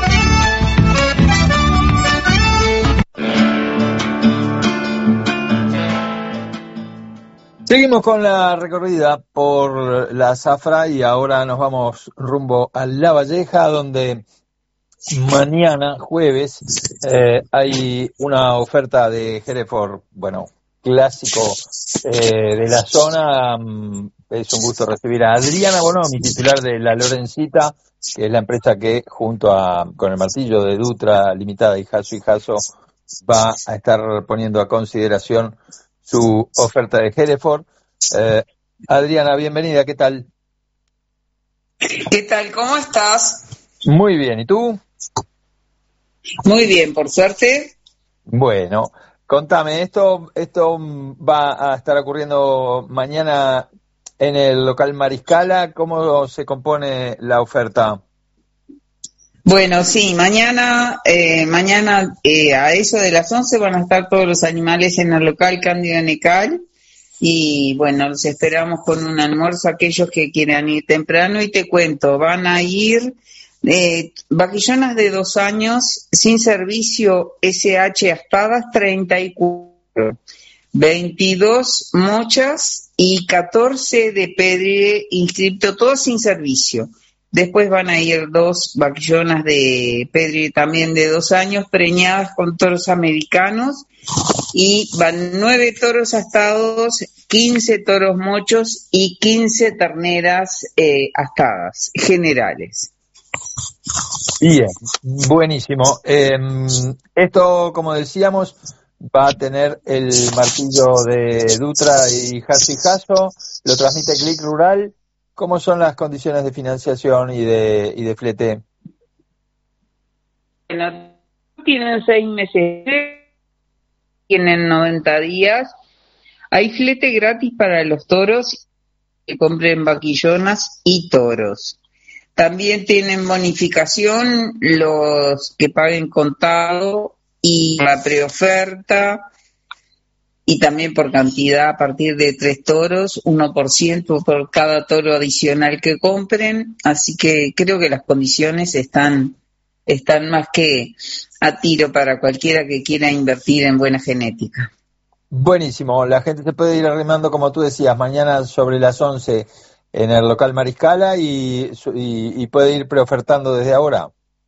Seguimos con la recorrida por la zafra y ahora nos vamos rumbo a La Valleja, donde mañana, jueves, hay una oferta de Hereford, bueno, clásico de la zona. Es un gusto recibir a Adriana Bonomi, titular de La Lorencita, que es la empresa que junto con el martillo de Dutra Limitada y Jasso va a estar poniendo a consideración su oferta de Hereford. Adriana, bienvenida, ¿qué tal? ¿Qué tal? ¿Cómo estás? Muy bien, ¿y tú? Muy bien, por suerte. Bueno, contame, esto va a estar ocurriendo mañana en el local Mariscala. ¿Cómo se compone la oferta? Bueno, sí, mañana a eso de las 11 van a estar todos los animales en el local Cándido Necal. Y bueno, los esperamos con un almuerzo aquellos que quieran ir temprano. Y te cuento, van a ir vaquillonas de 2 años sin servicio SH Aspadas 34, 22 mochas y 14 de pedre inscripto, todos sin servicio. Después van a ir 2 vaquillonas de pedre también de 2 años preñadas con toros americanos. Y van 9 toros astados, 15 toros mochos y 15 terneras astadas generales. Bien, buenísimo. Esto, como decíamos, va a tener el martillo de Dutra y Jasso, lo transmite Click Rural. ¿Cómo son las condiciones de financiación y de flete? Bueno, tienen 6 meses, tienen 90 días. Hay flete gratis para los toros que compren vaquillonas y toros. También tienen bonificación los que paguen contado y la preoferta, y también por cantidad a partir de 3 toros, 1% por cada toro adicional que compren. Así que creo que las condiciones están más que a tiro para cualquiera que quiera invertir en buena genética. Buenísimo, la gente se puede ir arrimando, como tú decías, mañana sobre las 11 en el local Mariscala y puede ir preofertando desde ahora.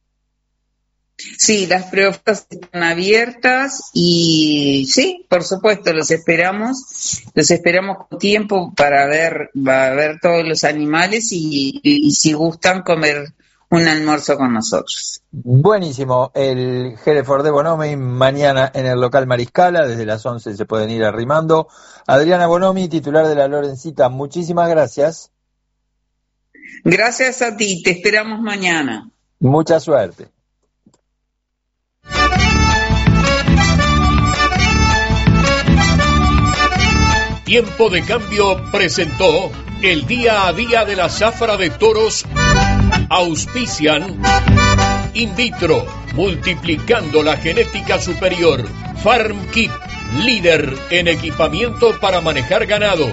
Sí, las preofertas están abiertas y sí, por supuesto, los esperamos con tiempo para ver todos los animales y si gustan comer un almuerzo con nosotros. Buenísimo, el Hereford de Bonomi mañana en el local Mariscala, desde las 11 se pueden ir arrimando. Adriana Bonomi, titular de La Lorencita, muchísimas gracias. Gracias a ti, te esperamos mañana. Mucha suerte. Tiempo de Cambio presentó el día a día de la zafra de toros. Auspician In Vitro, multiplicando la genética superior. FarmKit, líder en equipamiento para manejar ganado.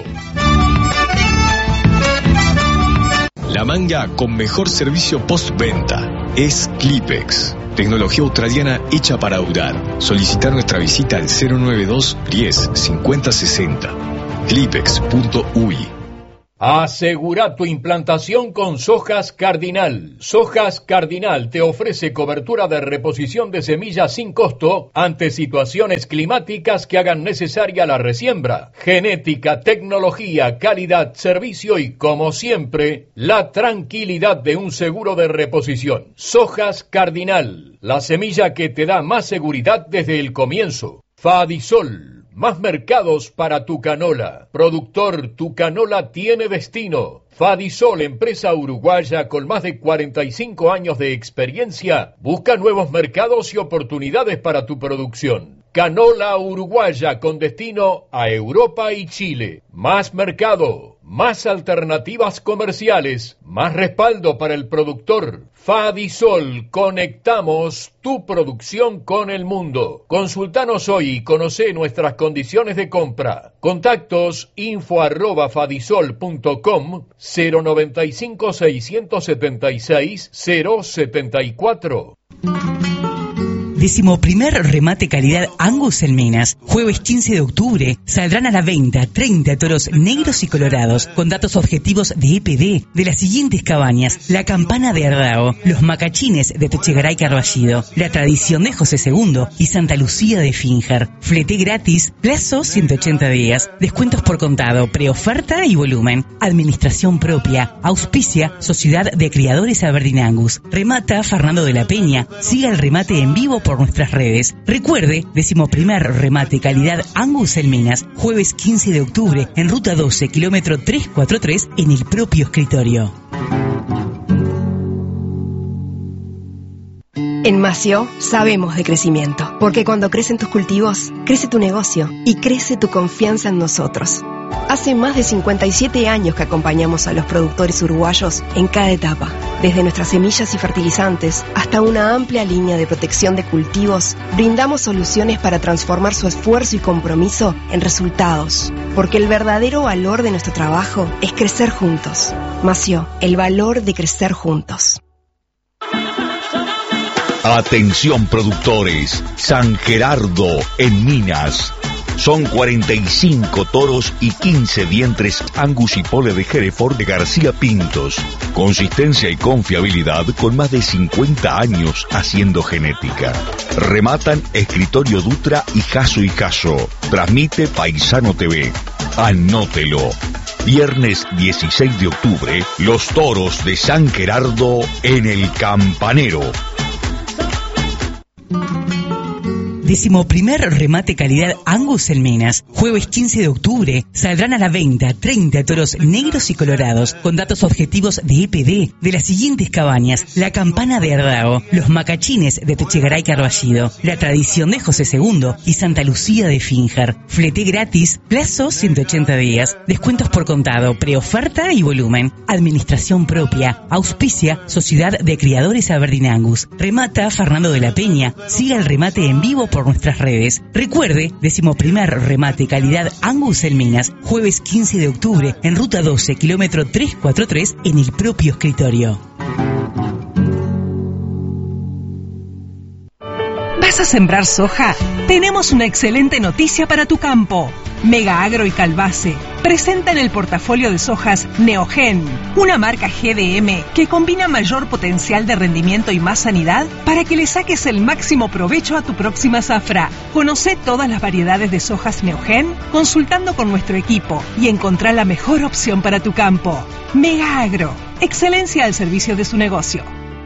La manga con mejor servicio postventa es Clipex. Tecnología australiana hecha para durar. Solicitar nuestra visita al 092 10 50 60. Clipex.ui. Asegura tu implantación con Sojas Cardinal. Sojas Cardinal te ofrece cobertura de reposición de semillas sin costo ante situaciones climáticas que hagan necesaria la resiembra. Genética, tecnología, calidad, servicio y, como siempre, la tranquilidad de un seguro de reposición. Sojas Cardinal, la semilla que te da más seguridad desde el comienzo. Fadisol. Más mercados para tu canola. Productor, tu canola tiene destino. Fadisol, empresa uruguaya con más de 45 años de experiencia, busca nuevos mercados y oportunidades para tu producción. Canola uruguaya con destino a Europa y Chile. Más mercado, más alternativas comerciales, más respaldo para el productor. Fadisol, conectamos tu producción con el mundo. Consultanos hoy y conoce nuestras condiciones de compra. Contactos info@fadisol.com 095 676 074. 11º remate calidad Angus en Minas. Jueves 15 de octubre saldrán a la venta 30 toros negros y colorados con datos objetivos de EPD de las siguientes cabañas: La Campana de Ardao, Los Macachines de Techegaray Carballido, La Tradición de José II y Santa Lucía de Finjar. Flete gratis, plazo 180 días, descuentos por contado, preoferta y volumen. Administración propia, auspicia Sociedad de Criadores Aberdeen Angus. Remata Fernando de la Peña. Siga el remate en vivo por nuestras redes. Recuerde, 11º remate calidad Angus en Minas, jueves 15 de octubre en ruta 12, kilómetro 343, en el propio escritorio. En Mació sabemos de crecimiento, porque cuando crecen tus cultivos, crece tu negocio y crece tu confianza en nosotros. Hace más de 57 años que acompañamos a los productores uruguayos en cada etapa, desde nuestras semillas y fertilizantes hasta una amplia línea de protección de cultivos. Brindamos soluciones para transformar su esfuerzo y compromiso en resultados, porque el verdadero valor de nuestro trabajo es crecer juntos. Mació, el valor de crecer juntos. Atención productores, San Gerardo en Minas. Son 45 toros y 15 vientres Angus y Pole de Hereford de García Pintos. Consistencia y confiabilidad con más de 50 años haciendo genética. Rematan Escritorio Dutra y Jaso y Jaso. Transmite Paisano TV. Anótelo. Viernes 16 de octubre, los toros de San Gerardo en el Campanero. 11º remate calidad Angus en Minas. Jueves 15 de octubre saldrán a la venta 30 toros negros y colorados con datos objetivos de EPD de las siguientes cabañas: La Campana de Ardao, Los Macachines de Techegaray Carballido, La Tradición de José II y Santa Lucía de Finjar. Flete gratis, plazo 180 días, descuentos por contado, preoferta y volumen. Administración propia, auspicia Sociedad de Criadores Aberdeen Angus. Remata Fernando de la Peña. Siga el remate en vivo por nuestras redes. Recuerde, 11º remate calidad Angus en Minas, jueves 15 de octubre en ruta 12, kilómetro 343, en el propio escritorio. ¿Vas a sembrar soja? Tenemos una excelente noticia para tu campo. Mega Agro y Calbase presentan el portafolio de sojas Neogen, una marca GDM que combina mayor potencial de rendimiento y más sanidad para que le saques el máximo provecho a tu próxima zafra. Conoce todas las variedades de sojas Neogen consultando con nuestro equipo y encontrá la mejor opción para tu campo. Mega Agro, excelencia al servicio de su negocio.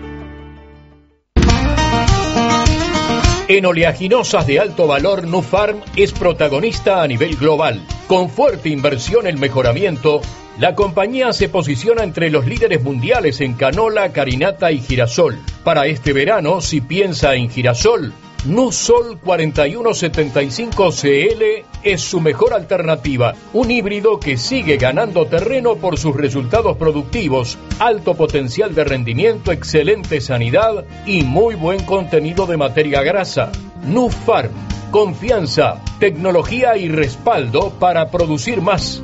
En oleaginosas de alto valor, Nufarm es protagonista a nivel global. Con fuerte inversión en mejoramiento, la compañía se posiciona entre los líderes mundiales en canola, carinata y girasol. Para este verano, si piensa en girasol, Nusol 4175CL es su mejor alternativa, un híbrido que sigue ganando terreno por sus resultados productivos, alto potencial de rendimiento, excelente sanidad y muy buen contenido de materia grasa. Nufarm, confianza, tecnología y respaldo para producir más.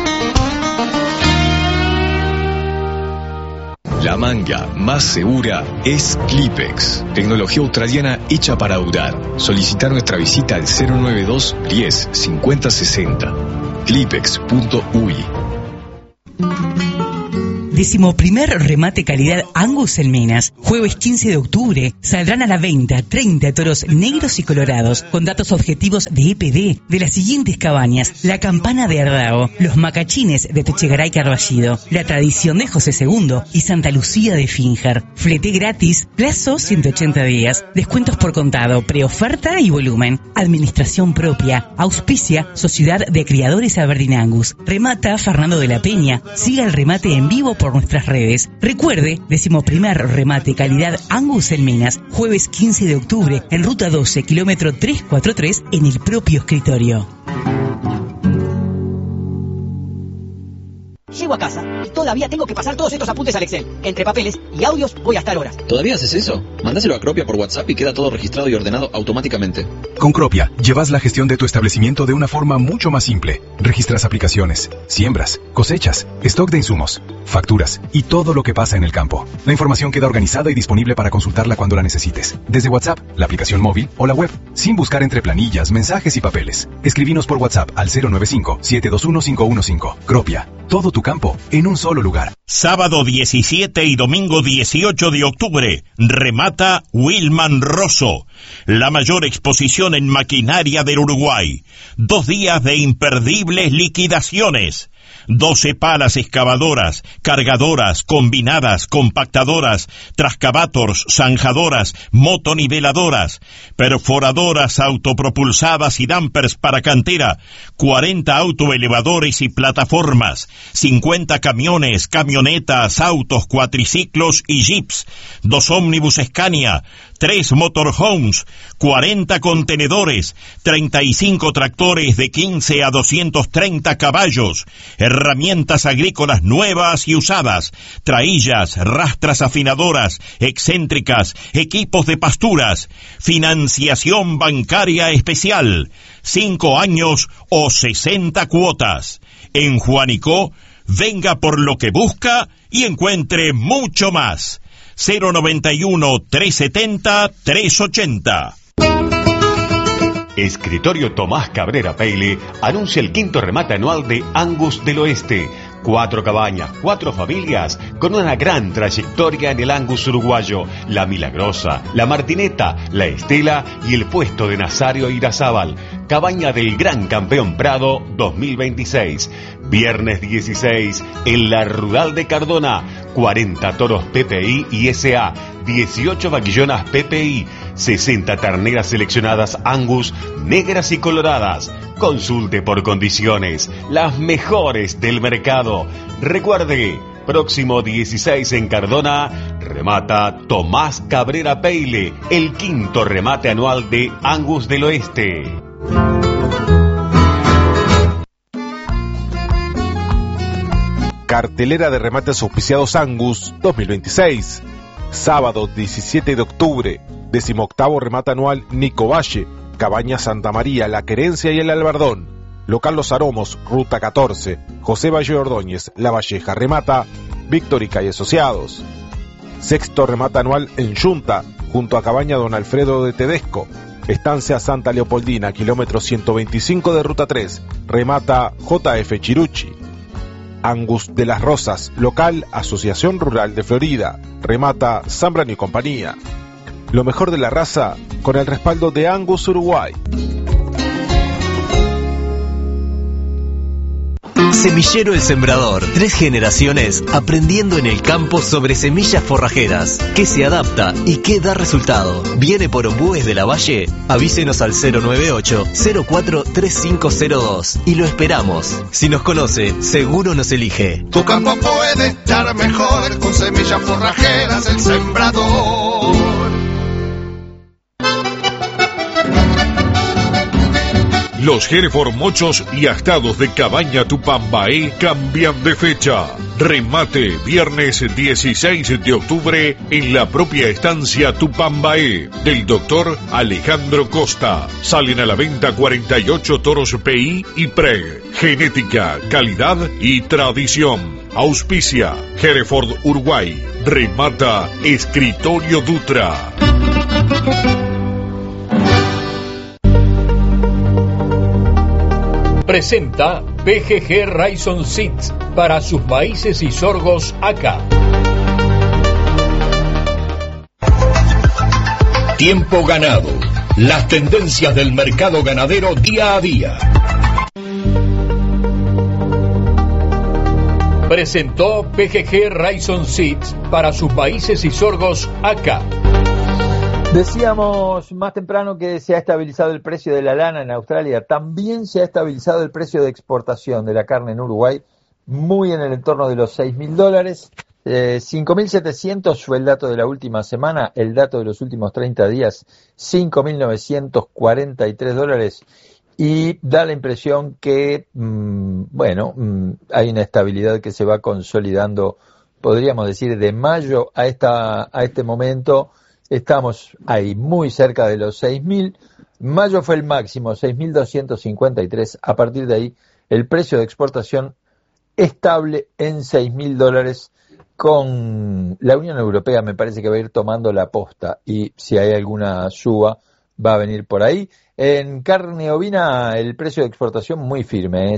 La manga más segura es Clipex, tecnología australiana hecha para durar. Solicita nuestra visita al 092 10 50 60. Clipex.uy. 11º remate calidad Angus en Minas. Jueves 15 de octubre saldrán a la venta 30 toros negros y colorados con datos objetivos de EPD de las siguientes cabañas: La Campana de Ardao, Los Macachines de Techegaray Carballido, La Tradición de José II y Santa Lucía de Finjar. Flete gratis, plazo 180 días, descuentos por contado, preoferta y volumen. Administración propia, auspicia Sociedad de Criadores Aberdeen Angus. Remata Fernando de la Peña. Siga el remate en vivo por nuestras redes. Recuerde, 11º remate calidad Angus en Minas, jueves 15 de octubre en ruta 12, kilómetro 343, en el propio escritorio. Llego a casa y todavía tengo que pasar todos estos apuntes al Excel. Entre papeles y audios voy a estar horas. ¿Todavía haces eso? Mándaselo a Cropia por WhatsApp y queda todo registrado y ordenado automáticamente. Con Cropia, llevas la gestión de tu establecimiento de una forma mucho más simple. Registras aplicaciones, siembras, cosechas, stock de insumos, facturas y todo lo que pasa en el campo. La información queda organizada y disponible para consultarla cuando la necesites. Desde WhatsApp, la aplicación móvil o la web, sin buscar entre planillas, mensajes y papeles. Escribinos por WhatsApp al 095-721-515. Cropia, todo tu campo en un solo lugar. Sábado 17 y domingo 18 de octubre, remata Wilman Rosso, la mayor exposición en maquinaria del Uruguay. 2 días de imperdibles liquidaciones. 12 palas excavadoras, cargadoras, combinadas, compactadoras, trascavators, zanjadoras, motoniveladoras, perforadoras autopropulsadas y dampers para cantera, 40 autoelevadores y plataformas, 50 camiones, camionetas, autos, cuatriciclos y jeeps, 2 ómnibus Scania, 3 motorhomes, 40 contenedores, 35 tractores de 15 a 230 caballos, herramientas agrícolas nuevas y usadas, traillas, rastras afinadoras, excéntricas, equipos de pasturas, financiación bancaria especial, 5 años o 60 cuotas. En Juanicó, venga por lo que busca y encuentre mucho más. 091-370-380. Escritorio Tomás Cabrera Peile anuncia el 5º remate anual de Angus del Oeste. 4 cabañas, 4 familias, con una gran trayectoria en el Angus uruguayo: La Milagrosa, La Martineta, La Estela y el puesto de Nazario Irazábal. Cabaña del Gran Campeón Prado 2026. Viernes 16, en la Rural de Cardona, 40 toros PPI y SA, 18 vaquillonas PPI, 60 terneras seleccionadas Angus, negras y coloradas. Consulte por condiciones, las mejores del mercado. Recuerde, próximo 16 en Cardona, remata Tomás Cabrera Peile, el 5º remate anual de Angus del Oeste. Cartelera de remates auspiciados Angus 2026. Sábado 17 de octubre, 18º remate anual Nico Valle, Cabaña Santa María, La Querencia y el Albardón. Local Los Aromos, Ruta 14, José Valle Ordóñez, La Valleja. Remata Víctorica y Asociados. 6º remate anual en Yunta, junto a Cabaña Don Alfredo de Tedesco. Estancia Santa Leopoldina, kilómetro 125 de Ruta 3. Remata JF Chirucci. Angus de las Rosas, local Asociación Rural de Florida. Remata Zambrano y compañía. Lo mejor de la raza con el respaldo de Angus Uruguay. Semillero El Sembrador. 3 generaciones aprendiendo en el campo sobre semillas forrajeras. ¿Qué se adapta y qué da resultado? ¿Viene por Ombúes de la Valle? Avísenos al 098-043502 y lo esperamos. Si nos conoce, seguro nos elige. Tu campo puede estar mejor con semillas forrajeras El Sembrador. Los Hereford mochos y astados de Cabaña Tupambaé cambian de fecha. Remate viernes 16 de octubre en la propia estancia Tupambaé del doctor Alejandro Costa. Salen a la venta 48 toros PI y PREG. Genética, calidad y tradición. Auspicia Hereford Uruguay. Remata Escritorio Dutra. Presenta PGG Raison Seeds para sus maíces y sorgos acá. Tiempo ganado. Las tendencias del mercado ganadero día a día. Presentó PGG Raison Seeds para sus maíces y sorgos acá. Decíamos más temprano que se ha estabilizado el precio de la lana en Australia. También se ha estabilizado el precio de exportación de la carne en Uruguay, muy en el entorno de los $6.000. 5.700 fue el dato de la última semana. El dato de los últimos 30 días, $5.943. Y da la impresión que, hay una estabilidad que se va consolidando, podríamos decir, de mayo a este momento. Estamos ahí muy cerca de los 6.000. Mayo fue el máximo, 6.253. A partir de ahí, el precio de exportación estable en $6.000. Con la Unión Europea me parece que va a ir tomando la posta y si hay alguna suba va a venir por ahí. En carne ovina el precio de exportación muy firme,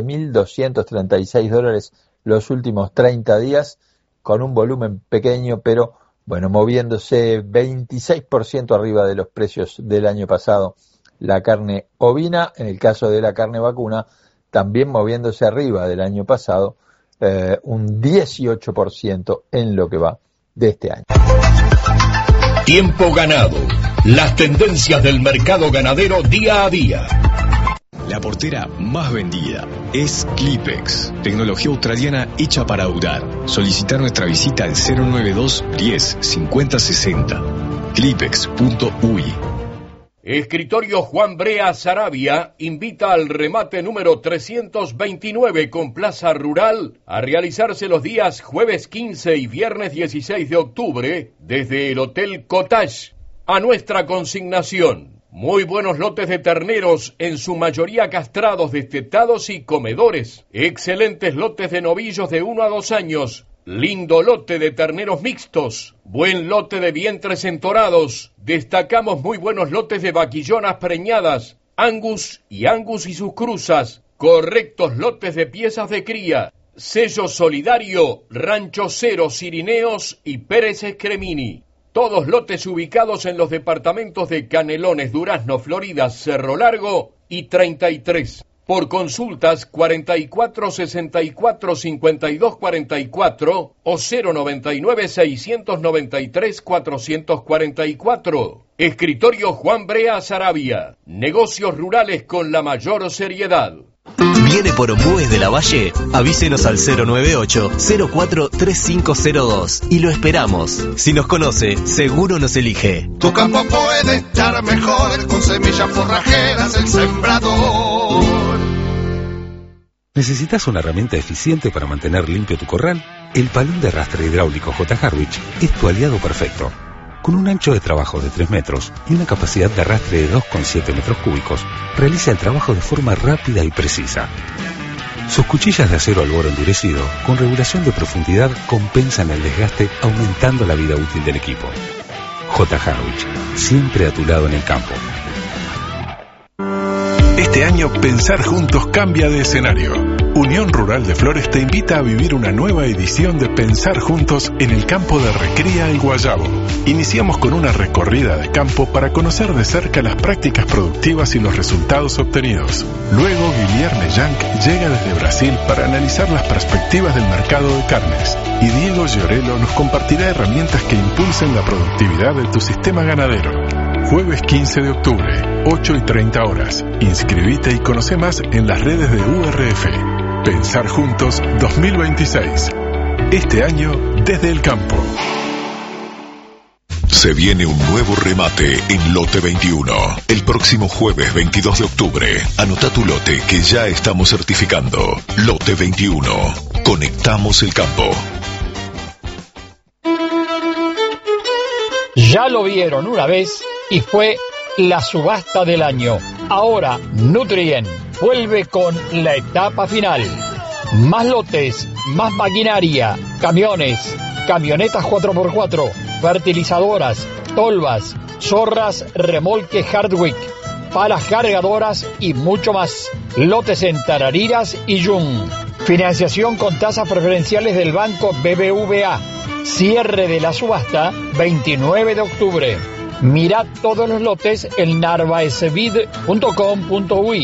$7.236 los últimos 30 días, con un volumen pequeño, pero moviéndose 26% arriba de los precios del año pasado. La carne ovina, en el caso de la carne vacuna, también moviéndose arriba del año pasado, un 18% en lo que va de este año. Tiempo ganado. Las tendencias del mercado ganadero día a día. La portera más vendida es Clipex, tecnología australiana hecha para durar. Solicita nuestra visita al 092 10 50 60. Clipex.uy. Escritorio Juan Brea Sarabia invita al remate número 329 con Plaza Rural a realizarse los días jueves 15 y viernes 16 de octubre desde el Hotel Cottage. A nuestra consignación, muy buenos lotes de terneros, en su mayoría castrados, destetados y comedores. Excelentes lotes de novillos de 1 a 2 años. Lindo lote de terneros mixtos. Buen lote de vientres entorados. Destacamos muy buenos lotes de vaquillonas preñadas. Angus y sus cruzas. Correctos lotes de piezas de cría. Sello solidario, Rancho Cero, Cirineos y Pérez Escremini. Todos lotes ubicados en los departamentos de Canelones, Durazno, Florida, Cerro Largo y 33. Por consultas 44 64 52 44 o 099 693 444. Escritorio Juan Brea Sarabia. Negocios rurales con la mayor seriedad. ¿Viene por Ombúes de la Valle? Avísenos al 098-043502 y lo esperamos. Si nos conoce, seguro nos elige. Tu campo puede estar mejor con semillas forrajeras El Sembrador. ¿Necesitas una herramienta eficiente para mantener limpio tu corral? El palón de arrastre hidráulico J. Harwich es tu aliado perfecto. Con un ancho de trabajo de 3 metros y una capacidad de arrastre de 2,7 metros cúbicos, realiza el trabajo de forma rápida y precisa. Sus cuchillas de acero al boro endurecido, con regulación de profundidad, compensan el desgaste, aumentando la vida útil del equipo. J. Harwich, siempre a tu lado en el campo. Este año Pensar Juntos cambia de escenario. Unión Rural de Flores te invita a vivir una nueva edición de Pensar Juntos en el campo de Recría El Guayabo. Iniciamos con una recorrida de campo para conocer de cerca las prácticas productivas y los resultados obtenidos. Luego Guilherme Yank llega desde Brasil para analizar las perspectivas del mercado de carnes. Y Diego Llorelo nos compartirá herramientas que impulsen la productividad de tu sistema ganadero. Jueves 15 de octubre, 8:30 horas. Inscribite y conoce más en las redes de URF. Pensar Juntos 2026. Este año desde el campo. Se viene un nuevo remate en Lote 21. El próximo jueves 22 de octubre. Anota tu lote que ya estamos certificando. Lote 21. Conectamos el campo. Ya lo vieron una vez y fue la subasta del año. Ahora Nutrien vuelve con la etapa final. Más lotes, más maquinaria, camiones, camionetas 4x4, fertilizadoras, tolvas, zorras, remolque Hardwick, palas cargadoras y mucho más. Lotes en Tarariras y Yung. Financiación con tasas preferenciales del banco BBVA. Cierre de la subasta 29 de octubre. Mirad todos los lotes en narvaezvid.com.uy.